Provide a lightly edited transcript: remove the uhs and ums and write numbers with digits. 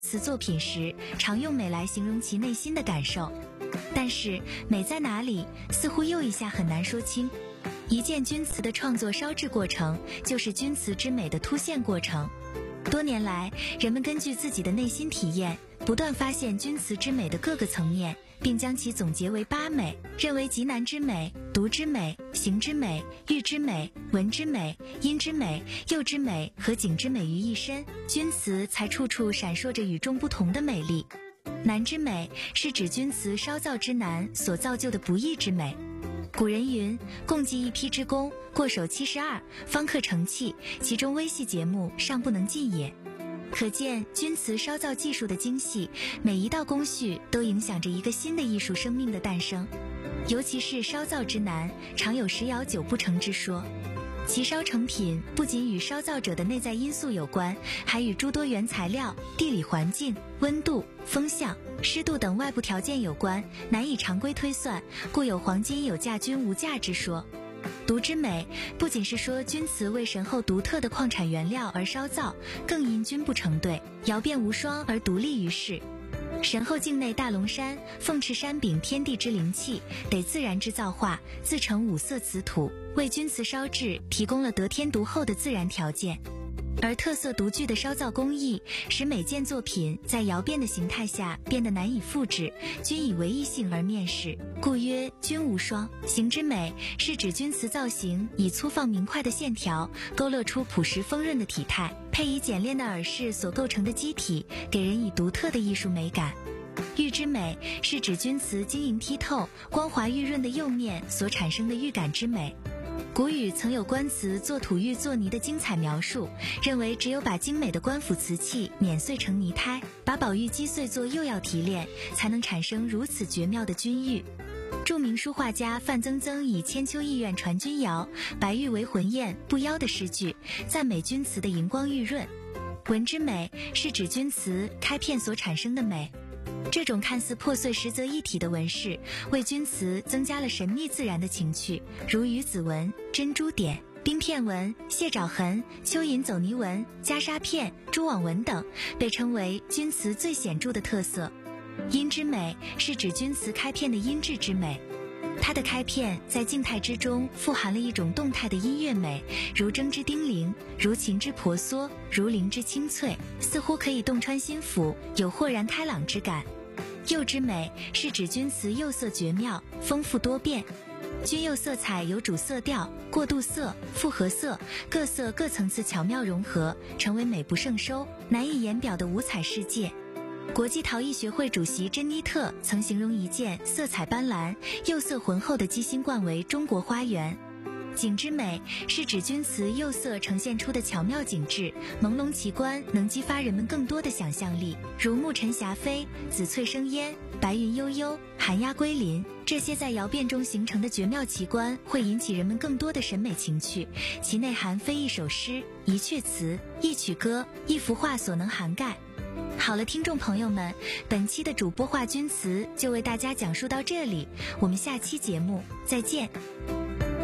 词作品时，常用美来形容其内心的感受，但是美在哪里，似乎又一下很难说清。一件钧瓷的创作烧制过程，就是钧瓷之美的凸现过程。多年来，人们根据自己的内心体验，不断发现钧瓷之美的各个层面，并将其总结为8美，认为极难之美、读之美、行之美、遇之美、闻之美、音之美、釉之美和景之美于一身，钧瓷才处处闪烁着与众不同的美丽。难之美是指钧瓷烧造之难所造就的不易之美。古人云：共计一匹之功，过手72，方可成器，其中微细节目尚不能尽也。可见钧瓷烧造技术的精细，每一道工序都影响着一个新的艺术生命的诞生。尤其是烧造之难，常有10窑9不成之说。其烧成品不仅与烧造者的内在因素有关，还与诸多原材料、地理环境、温度、风向、湿度等外部条件有关，难以常规推算，故有黄金有价钧无价之说。读之美不仅是说钧瓷为神后独特的矿产原料而烧造，更因钧不成对，窑变无双而独立于世。神后境内大龙山、凤翅山禀天地之灵气，得自然之造化，自成5色瓷土，为钧瓷烧制提供了得天独厚的自然条件。而特色独具的烧造工艺，使每件作品在窑变的形态下变得难以复制，均以唯一性而面世，故曰钧无双。形之美是指钧瓷造型以粗放明快的线条勾勒出朴实丰润的体态，配以简练的耳饰所构成的基体，给人以独特的艺术美感。玉之美是指钧瓷晶莹剔透、光滑玉润的釉面所产生的玉感之美。古语曾有官瓷做土玉做泥的精彩描述，认为只有把精美的官府瓷器碾碎成泥胎，把宝玉击碎做釉药提炼，才能产生如此绝妙的钧玉。著名书画家范曾曾以千秋艺苑传钧窑，白玉为魂焰不妖的诗句，赞美钧瓷的荧光玉润。纹之美是指钧瓷开片所产生的美。这种看似破碎实则一体的纹饰，为钧瓷增加了神秘自然的情趣，如鱼子纹、珍珠点、冰片纹、蟹爪痕、蚯蚓走泥纹、袈裟片、蛛网纹等，被称为钧瓷最显著的特色。音之美是指钧瓷开片的音质之美。它的开片在静态之中富含了一种动态的音乐美，如筝之叮铃，如琴之婆娑，如铃之清脆，似乎可以洞穿心腑，有豁然开朗之感。釉之美是指钧瓷釉色绝妙、丰富多变。钧釉色彩有主色调、过渡色、复合色，各色各层次巧妙融合，成为美不胜收、难以言表的五彩世界。国际陶艺学会主席珍妮特曾形容一件色彩斑斓、釉色浑厚的鸡心罐为中国花园。景之美是指钧瓷釉色呈现出的巧妙景致，朦胧奇观，能激发人们更多的想象力，如暮尘霞飞、紫翠生烟、白云悠悠、寒鸦归林，这些在窑变中形成的绝妙奇观，会引起人们更多的审美情趣，其内涵非一首诗、一阙词、一曲歌、一幅画所能涵盖。好了，听众朋友们，本期的主播话钧瓷就为大家讲述到这里，我们下期节目再见。